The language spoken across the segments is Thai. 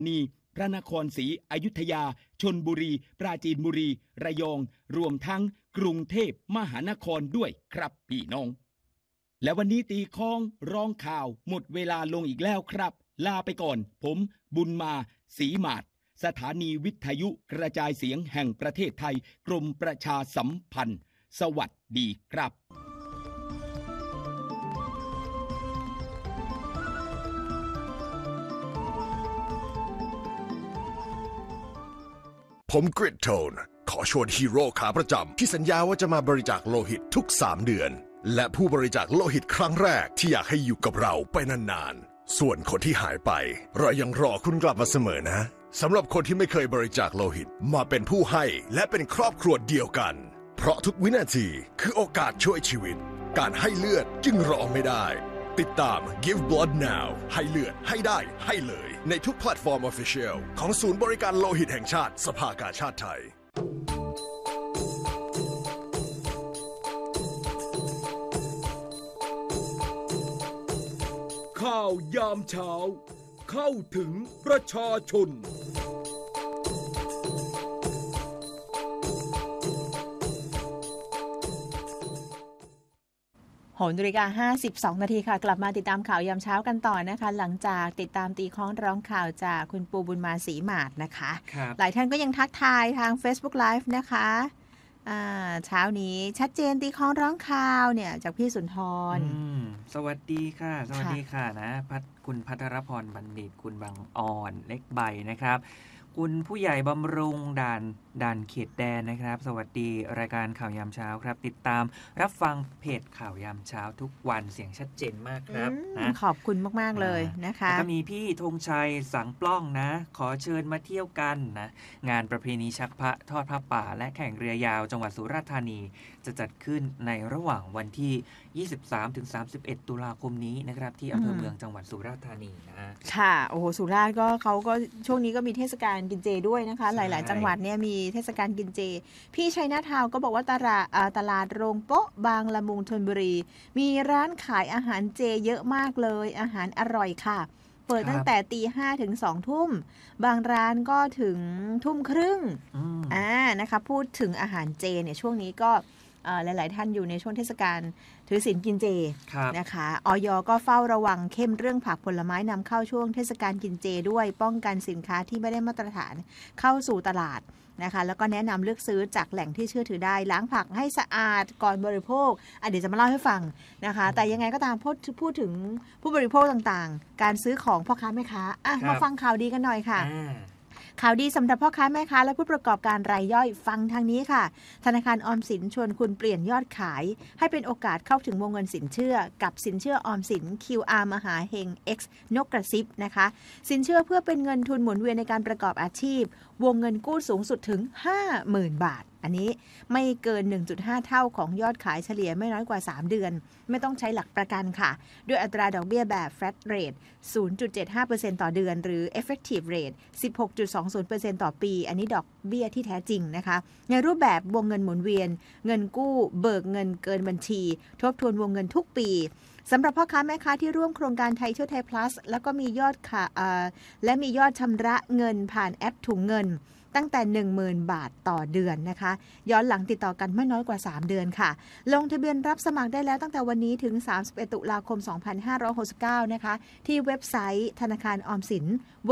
นีพระนครศรีอยุธยาชลบุรีปราจีนบุรีระยองรวมทั้งกรุงเทพมหานครด้วยครับพี่น้องและวันนี้ตีค้องร้องข่าวหมดเวลาลงอีกแล้วครับลาไปก่อนผมบุญมาศรีหมาดสถานีวิทยุกระจายเสียงแห่งประเทศไทยกรมประชาสัมพันธ์สวัสดีครับผมกริดโทนขอชวนฮีโร่ขาประจำที่สัญญาว่าจะมาบริจาคโลหิตทุก3 เดือนและผู้บริจาคโลหิตครั้งแรกที่อยากให้อยู่กับเราไปนานๆส่วนคนที่หายไปเรายังรอคุณกลับมาเสมอนะสำหรับคนที่ไม่เคยบริจาคโลหิตมาเป็นผู้ให้และเป็นครอบครัวเดียวกันเพราะทุกวินาทีคือโอกาสช่วยชีวิตการให้เลือดจึงรอไม่ได้ติดตาม Give Blood Now ให้เลือดให้ได้ให้เลยในทุกแพลตฟอร์ม Official ของศูนย์บริการโลหิตแห่งชาติสภากาชาดไทยข่าวยามเช้าเข้าถึงประชาชน 6:52 นาทีค่ะกลับมาติดตามข่าวยามเช้ากันต่อนะคะหลังจากติดตามตีค้องร้องข่าวจากคุณปูบุญมาศรีหมาดนะคะหลายท่านก็ยังทักทายทาง Facebook Live นะคะเช้านี้ชัดเจนตีค้องร้องข่าวเนี่ยจากพี่สุนทรสวัสดีค่ะสวัสดีค่ะนะคุณภัทรพรบัณฑิตคุณบางอ่อนเล็กใบนะครับคุณผู้ใหญ่บำรุงด่านเขตแดนนะครับสวัสดีรายการข่าวยามเช้าครับติดตามรับฟังเพจข่าวยามเช้าทุกวันเสียงชัดเจนมากครับนะขอบคุณมากๆเลยนะคะก็มีพี่ธงชัยสังปล้องนะขอเชิญมาเที่ยวกันนะงานประเพณีชักพระทอดผ้าป่าและแข่งเรือยาวจังหวัดสุราษฎร์ธานีจะจัดขึ้นในระหว่างวันที่ 23-31 ตุลาคมนี้นะครับที่อำเภอเมืองจังหวัดสุราษฎร์ธานีนะค่ะโอ้โหสุราษฎร์ก็เขาก็ช่วงนี้ก็มีเทศกาลกินเจด้วยนะคะหลายๆจังหวัดเนี่ยมีเทศกาลกินเจพี่ชัยนาทาวก็บอกว่าตลาดโรงโป๊ะบางละมุงธนบุรีมีร้านขายอาหารเจเยอะมากเลยอาหารอร่อยค่ะเปิดตั้งแต่ 5:00 ถึง 20:00 นบางร้านก็ถึง 20:30 นนะคะพูดถึงอาหารเจเนี่ยช่วงนี้ก็หลายๆท่านอยู่ในช่วงเทศกาลถือศีลกินเจนะคะอย.ก็เฝ้าระวังเข้มเรื่องผักผลไม้นำเข้าช่วงเทศกาลกินเจด้วยป้องกันสินค้าที่ไม่ได้มาตรฐานเข้าสู่ตลาดนะคะแล้วก็แนะนำเลือกซื้อจากแหล่งที่เชื่อถือได้ล้างผักให้สะอาดก่อนบริโภคเดี๋ยวจะมาเล่าให้ฟังนะคะแต่ยังไงก็ตามพูดถึงผู้บริโภคต่างๆการซื้อของพ่อค้าแม่ค้ามาฟังข่าวดีกันหน่อยค่ะข่าวดีสำหรับพ่อค้าแม่ค้าและผู้ประกอบการรายย่อยฟังทางนี้ค่ะธนาคารออมสินชวนคุณเปลี่ยนยอดขายให้เป็นโอกาสเข้าถึงวงเงินสินเชื่อกับสินเชื่อออมสิน QR มหาเฮง X นกกระซิบนะคะสินเชื่อเพื่อเป็นเงินทุนหมุนเวียนในการประกอบอาชีพวงเงินกู้สูงสุดถึง 50,000 บาทอันนี้ไม่เกิน 1.5 เท่าของยอดขายเฉลี่ยไม่น้อยกว่า3เดือนไม่ต้องใช้หลักประกันค่ะด้วยอัตราดอกเบี้ยแบบ flat rate 0.75% ต่อเดือนหรือ effective rate 16.20% ต่อปีอันนี้ดอกเบี้ยที่แท้จริงนะคะในรูปแบบวงเงินหมุนเวียนเงินกู้เบิกเงินเกินบัญชีทบทวนวงเงินทุกปีสำหรับพ่อค้าแม่ค้าที่ร่วมโครงการไทยช่วยไทย plus แล้วก็มียอดชำระเงินผ่านแอปถุงเงินตั้งแต่ 10,000 บาทต่อเดือนนะคะย้อนหลังติดต่อกันไม่น้อยกว่า3เดือนค่ะลงทะเบียนรับสมัครได้แล้วตั้งแต่วันนี้ถึง31ตุลาคม2569นะคะที่เว็บไซต์ธนาคารออมสิน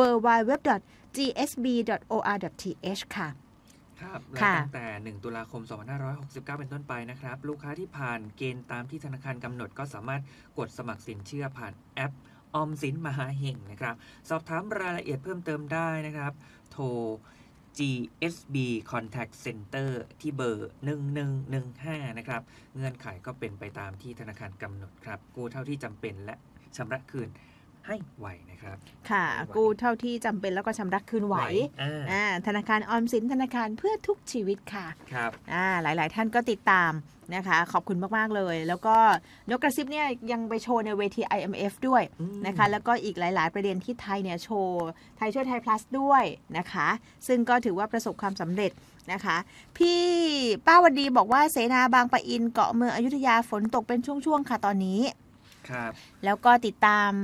www.gsb.or.th ค่ะครับและตั้งแต่1ตุลาคม2569เป็นต้นไปนะครับลูกค้าที่ผ่านเกณฑ์ตามที่ธนาคารกำหนดก็สามารถกดสมัครสินเชื่อผ่านแอปออมสินมหาเฮงนะครับสอบถามรายละเอียดเพิ่มเติมได้นะครับโทรGSB Contact Center ที่เบอร์1115นะครับเงื่อนไขก็เป็นไปตามที่ธนาคารกำหนดครับกู้เท่าที่จำเป็นและชำระคืนให้ไหวนะครับค่ะกู้เท่าที่จำเป็นแล้วก็ชำระคืนไหวธนาคารออมสินธนาคารเพื่อทุกชีวิตค่ะครับหลายๆท่านก็ติดตามนะคะขอบคุณมากๆเลยแล้วก็นกกระซิบเนี่ยยังไปโชว์ในเวที IMF ด้วยนะคะแล้วก็อีกหลายๆประเด็นที่ไทยเนี่ยโชว์ไทยช่วยไทย plus ด้วยนะคะซึ่งก็ถือว่าประสบความสำเร็จนะคะพี่ป้าวันดีบอกว่าเสนาบางปะอินเกาะเมืองอยุธยาฝนตกเป็นช่วงๆค่ะตอนนี้ครับแล้วก็ติดตาม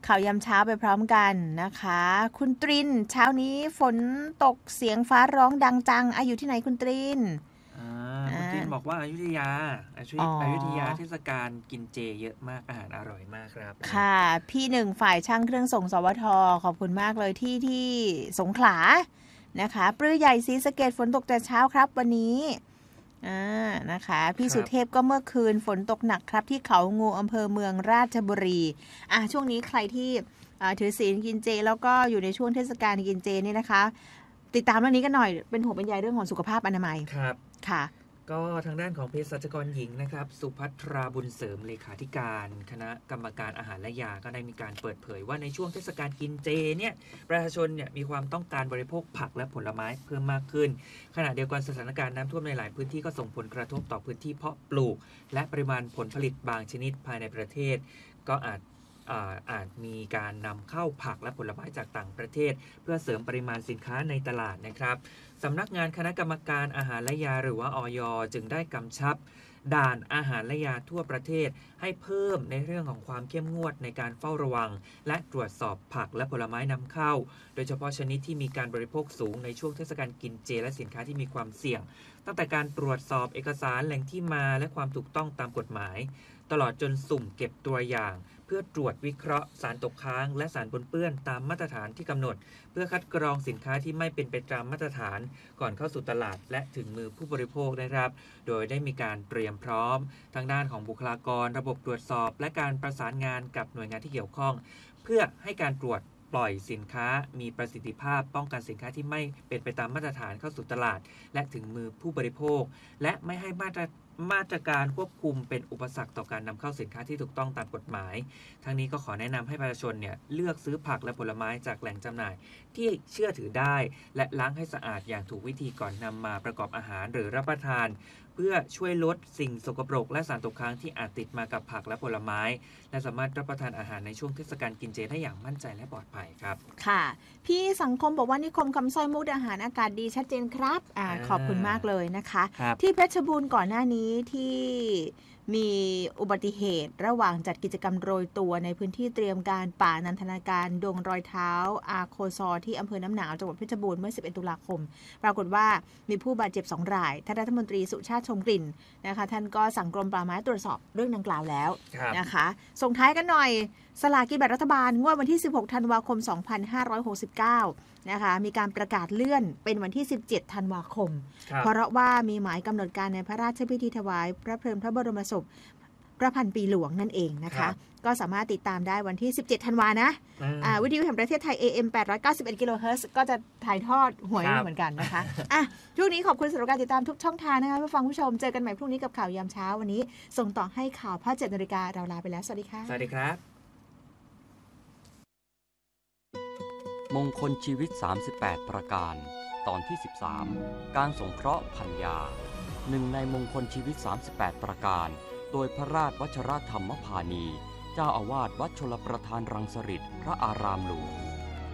ข่าวยามเช้าไปพร้อมกันนะคะ คุณตรินเช้านี้ฝนตกเสียงฟ้าร้องดังจังอยู่ที่ไหนคุณตรินคุณตรินบอกว่าอยุธยาเทศกาลกินเจเยอะมากอาหารอร่อยมากครับค่ะพี่หนึ่งฝ่ายช่างเครื่องส่งสวทขอบคุณมากเลยที่สงขลานะคะปรือใหญ่ศรีสะเกษฝนตกแต่เช้าครับวันนี้นะคะพี่สุเทพก็เมื่อคืนฝนตกหนักครับที่เขางูอำเภอเมืองราชบุรีช่วงนี้ใครที่ถือศีลกินเจแล้วก็อยู่ในช่วงเทศกาลกินเจนี่นะคะติดตามเรื่องนี้กันหน่อยเป็นห่วงเป็นใยเรื่องของสุขภาพอนามัยครับค่ะก็ทางด้านของเภสัชกรหญิงนะครับสุภัทราบุญเสริมเลขาธิการคณะกรรมการอาหารและยาก็ได้มีการเปิดเผยว่าในช่วงเทศกาลกินเจเนี่ยประชาชนเนี่ยมีความต้องการบริโภคผักและผลไม้เพิ่มมากขึ้นขณะเดียวกันสถานการณ์น้ำท่วมในหลายพื้นที่ก็ส่งผลกระทบต่อพื้นที่เพาะปลูกและปริมาณผลผลิตบางชนิดภายในประเทศก็อาจมีการนำเข้าผักและผลไม้จากต่างประเทศเพื่อเสริมปริมาณสินค้าในตลาดนะครับสำนักงานคณะกรรมการอาหารและยาหรือว่าอย.จึงได้กำชับด่านอาหารและยาทั่วประเทศให้เพิ่มในเรื่องของความเข้มงวดในการเฝ้าระวังและตรวจสอบผักและผลไม้นำเข้าโดยเฉพาะชนิดที่มีการบริโภคสูงในช่วงเทศกาลกินเจและสินค้าที่มีความเสี่ยงตั้งแต่การตรวจสอบเอกสารแหล่งที่มาและความถูกต้องตามกฎหมายตลอดจนสุ่มเก็บตัวอย่างเพื่อตรวจวิเคราะห์สารตกค้างและสารปนเปื้อนตามมาตรฐานที่กำหนดเพื่อคัดกรองสินค้าที่ไม่เป็นไปตามมาตรฐานก่อนเข้าสู่ตลาดและถึงมือผู้บริโภคนะครับโดยได้มีการเตรียมพร้อมทางด้านของบุคลากรระบบตรวจสอบและการประสานงานกับหน่วยงานที่เกี่ยวข้องเพื่อให้การตรวจปล่อยสินค้ามีประสิทธิภาพป้องกันสินค้าที่ไม่เป็นไปตามมาตรฐานเข้าสู่ตลาดและถึงมือผู้บริโภคและไม่ให้มาตรการควบคุมเป็นอุปสรรคต่อการนำเข้าสินค้าที่ถูกต้องตามกฎหมายทั้งนี้ก็ขอแนะนำให้ประชาชนเนี่ยเลือกซื้อผักและผลไม้จากแหล่งจำหน่ายที่เชื่อถือได้และล้างให้สะอาดอย่างถูกวิธีก่อนนำมาประกอบอาหารหรือรับประทานเพื่อช่วยลดสิ่งสกปรกและสารตกค้างที่อาจติดมากับผักและผลไม้และสามารถรับประทานอาหารในช่วงเทศกาลกินเจได้อย่างมั่นใจและปลอดภัยครับค่ะพี่สังคมบอกว่านิคมคำสร้อยมุกดาหารอากาศดีชัดเจนครับขอบคุณมากเลยนะคะที่เพชรบูรณ์ก่อนหน้านี้ที่มีอุบัติเหตุระหว่างจัดกิจกรรมโรยตัวในพื้นที่เตรียมการป่านันทนาการดงรอยเท้าอาโคซอที่อำเภอน้ำหนาวจังหวัดเพชรบูรณ์เมื่อ11ตุลาคมปรากฏว่ามีผู้บาดเจ็บ2รายท่านรัฐมนตรีสุชาติชมกลิ่นนะคะท่านก็สั่งกรมป่าไม้ตรวจสอบเรื่องดังกล่าวแล้วนะคะส่งท้ายกันหน่อยสลากกินแบ่งรัฐบาลงวดวันที่16ธันวาคม2569นะคะมีการประกาศเลื่อนเป็นวันที่17ธันวาคมเพราะว่ามีหมายกำหนดการในพระราชพิธีถวายพระเพลิงพระบรมศพพระพันปีหลวงนั่นเองนะคะก็สามารถติดตามได้วันที่17ธันวานะวิทยุแห่งประเทศไทย AM 891 กิโลเฮิรตซ์ก็จะถ่ายทอดหวยเหมือนกันนะคะช่วงนี้ขอบคุณสำหรับการติดตามทุกช่องทางนะคะผู้ฟังผู้ชมเจอกันใหม่พรุ่งนี้กับข่าวยามเช้าวันนี้ส่งต่อให้ข่าวภาค 7 นาฬิกาเราลาไปแล้วสวัสดีค่ะสวัสดีครับมงคลชีวิต38ประการตอนที่13การสงเคราะห์พัญญาหนึ่งในมงคลชีวิต38ประการโดยพระราชวชรธรรมพานีเจ้าอาวาสวัดชลประทานรังสฤษพระอารามหลวง